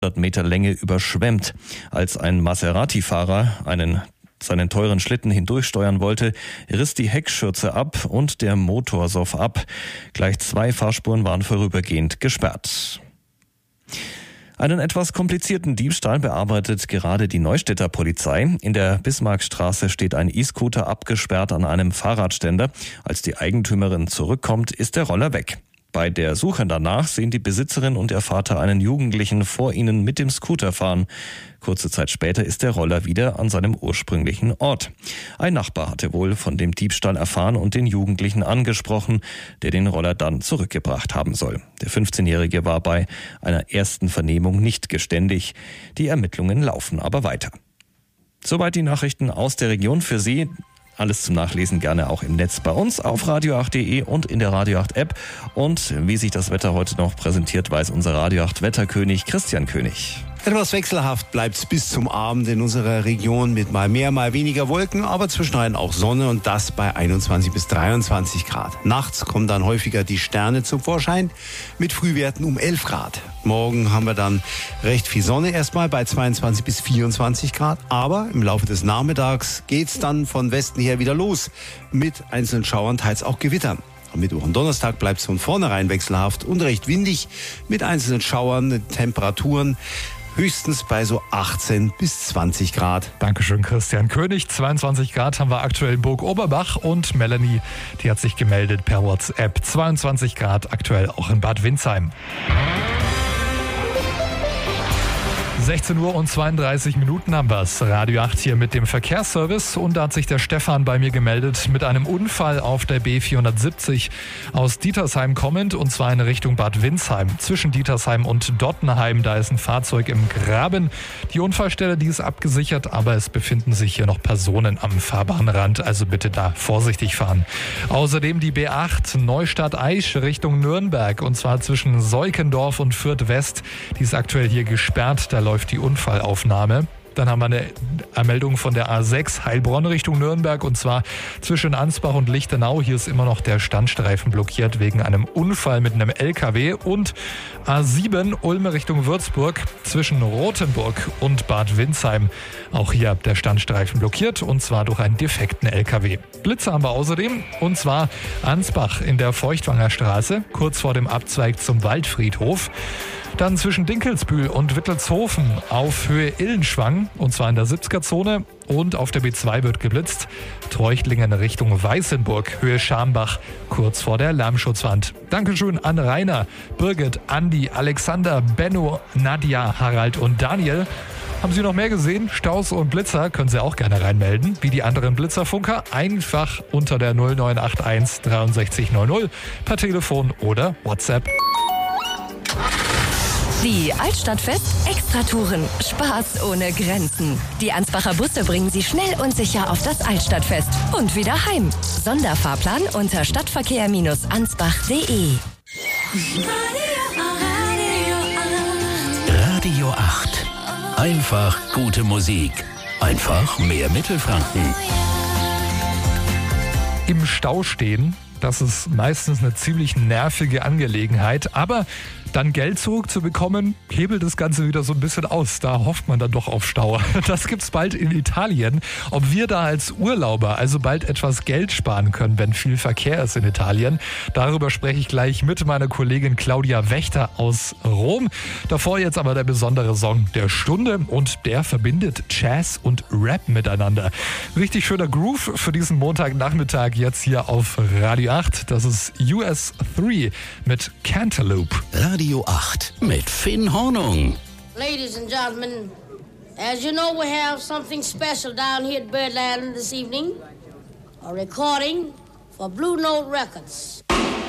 Meter Länge überschwemmt. Als ein Maserati-Fahrer seinen teuren Schlitten hindurchsteuern wollte, riss die Heckschürze ab und der Motor soff ab. Gleich 2 Fahrspuren waren vorübergehend gesperrt. Einen etwas komplizierten Diebstahl bearbeitet gerade die Neustädter Polizei. In der Bismarckstraße steht ein E-Scooter abgesperrt an einem Fahrradständer. Als die Eigentümerin zurückkommt, ist der Roller weg. Bei der Suche danach sehen die Besitzerin und ihr Vater einen Jugendlichen vor ihnen mit dem Scooter fahren. Kurze Zeit später ist der Roller wieder an seinem ursprünglichen Ort. Ein Nachbar hatte wohl von dem Diebstahl erfahren und den Jugendlichen angesprochen, der den Roller dann zurückgebracht haben soll. Der 15-Jährige war bei einer ersten Vernehmung nicht geständig. Die Ermittlungen laufen aber weiter. Soweit die Nachrichten aus der Region für Sie. Alles zum Nachlesen gerne auch im Netz bei uns auf radio8.de und in der Radio 8 App. Und wie sich das Wetter heute noch präsentiert, weiß unser Radio 8 Wetterkönig Christian König. Etwas wechselhaft bleibt's bis zum Abend in unserer Region mit mal mehr, mal weniger Wolken, aber zwischendrin auch Sonne und das bei 21 bis 23 Grad. Nachts kommen dann häufiger die Sterne zum Vorschein mit Frühwerten um 11 Grad. Morgen haben wir dann recht viel Sonne erstmal bei 22 bis 24 Grad, aber im Laufe des Nachmittags geht's dann von Westen her wieder los mit einzelnen Schauern, teils auch Gewittern. Am Mittwoch und Donnerstag bleibt es von vornherein wechselhaft und recht windig mit einzelnen Schauern, Temperaturen höchstens bei so 18 bis 20 Grad. Dankeschön, Christian König. 22 Grad haben wir aktuell in Burg Oberbach und Melanie, die hat sich gemeldet per WhatsApp. 22 Grad aktuell auch in Bad Windsheim. 16 Uhr und 32 Minuten haben wir's. Radio 8 hier mit dem Verkehrsservice und da hat sich der Stefan bei mir gemeldet mit einem Unfall auf der B470 aus Dietersheim kommend und zwar in Richtung Bad Windsheim. Zwischen Dietersheim und Dottenheim, da ist ein Fahrzeug im Graben. Die Unfallstelle, die ist abgesichert, aber es befinden sich hier noch Personen am Fahrbahnrand, also bitte da vorsichtig fahren. Außerdem die B8 Neustadt-Aisch Richtung Nürnberg und zwar zwischen Seukendorf und Fürth West. Die ist aktuell hier gesperrt, da läuft die Unfallaufnahme. Dann haben wir eine Meldung von der A6 Heilbronn Richtung Nürnberg und zwar zwischen Ansbach und Lichtenau. Hier ist immer noch der Standstreifen blockiert wegen einem Unfall mit einem LKW. Und A7 Ulm Richtung Würzburg zwischen Rothenburg und Bad Windsheim. Auch hier der Standstreifen blockiert und zwar durch einen defekten LKW. Blitze haben wir außerdem und zwar Ansbach in der Feuchtwanger Straße, kurz vor dem Abzweig zum Waldfriedhof. Dann zwischen Dinkelsbühl und Wittelshofen auf Höhe Illenschwang, und zwar in der 70er-Zone. Und auf der B2 wird geblitzt. Treuchtlingen Richtung Weißenburg, Höhe Schambach, kurz vor der Lärmschutzwand. Dankeschön an Rainer, Birgit, Andi, Alexander, Benno, Nadja, Harald und Daniel. Haben Sie noch mehr gesehen? Staus und Blitzer können Sie auch gerne reinmelden. Wie die anderen Blitzerfunker, einfach unter der 0981 63 00 per Telefon oder WhatsApp. Die Altstadtfest Extratouren. Spaß ohne Grenzen. Die Ansbacher Busse bringen Sie schnell und sicher auf das Altstadtfest und wieder heim. Sonderfahrplan unter stadtverkehr-ansbach.de. Radio 8. Einfach gute Musik. Einfach mehr Mittelfranken. Im Stau stehen, das ist meistens eine ziemlich nervige Angelegenheit, aber dann Geld zurückzubekommen, hebelt das Ganze wieder so ein bisschen aus. Da hofft man dann doch auf Stau. Das gibt's bald in Italien. Ob wir da als Urlauber also bald etwas Geld sparen können, wenn viel Verkehr ist in Italien, darüber spreche ich gleich mit meiner Kollegin Claudia Wächter aus Rom. Davor jetzt aber der besondere Song der Stunde und der verbindet Jazz und Rap miteinander. Richtig schöner Groove für diesen Montagnachmittag jetzt hier auf Radio 8. Das ist US3 mit Cantaloupe. Radio 8 mit Finn Hornung. Ladies and gentlemen, as you know, we have something special down here at Birdland this evening. A recording for Blue Note Records.